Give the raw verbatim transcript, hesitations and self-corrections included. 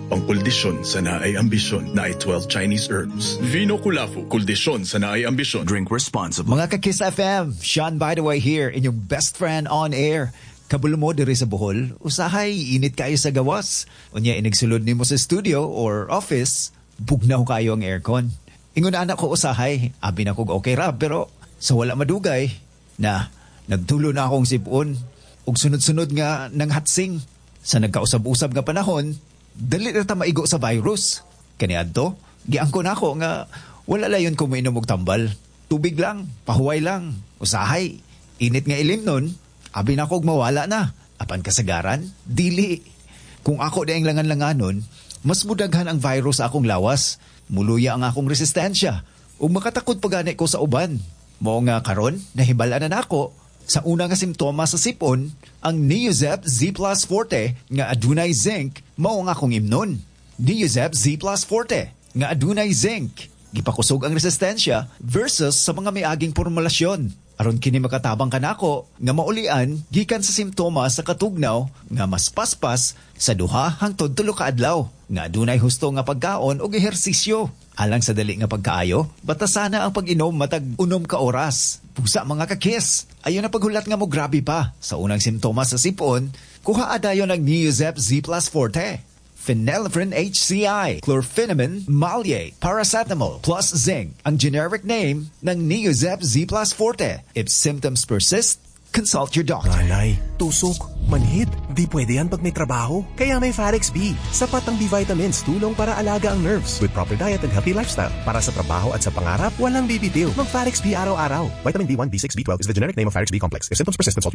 pangkuldisyon sa naay ambisyon na ay twelve Chinese herbs. Vino Kulafu, kuldisyon sa naay ambisyon. Drink responsibly. Mga ka-Kiss F M, Sean By The Way here, inyong best friend on air. Kabulo mo diri sa Bohol, usahay, init kayo sa gawas. Unya, inigsulod ni mo sa studio or office, bugnaw kayo ang aircon. Ingon anak ko usahay, abi na kog okay ra, pero sa wala madugay, na nagtulo na akong sipon, ug sunod-sunod nga ng hatsing. Sa nagkausab-usab nga panahon, dali na ta maigo sa virus. Kaniadto, giangko na ako nga wala layon ko mainom og tambal. Tubig lang, pahuway lang, usahay. Init nga ilim nun, abi na kog mawala na. Apan kasagaran, dili. Kung ako daing langan-langanon, mas mudaghan ang virus sa akong lawas. Muluya ang akong resistensya. Ug makatakod pagani ko sa uban. Mao nga karon, nahibala na nako. Sa una nga simptomas sa sipon, ang Neozep Z Plus Forte nga adunay zinc mao nga akong imnon. Neozep Z Plus Forte nga adunay zinc gipakusog ang resistensya versus sa mga miaging formulasyon. Aron kini makatabang kanako nga maulian gikan sa simptomas sa katugnaw nga mas paspas sa duha hangtod tulo ka adlaw nga adunay husto nga pagkaon og ehersisyo. Alang sa dali nga pagkaayo, batasana ang pag-inom matag unom ka oras. Pusa mga ka-Kiss. Ayon na paghulat nga mo grabe pa. Sa unang simptomas sa sipon, kuha adayon ng Neozep Z Plus Forte. Phenylephrine H C I, chlorpheniramine, maleate, paracetamol, plus zinc. Ang generic name ng Neozep Z Plus Forte. If symptoms persist, consult your doctor. Nanay, tusok, manhid, di pwede yan pag may trabaho. Kaya may Farex B. Sapat ang B-vitamins, tulong para alaga ang nerves. With proper diet and healthy lifestyle. Para sa trabaho at sa pangarap, walang bibitiw. Mag Farex B araw-araw. Vitamin B one, B six, B twelve is the generic name of Farex B complex. If symptoms persist, consult your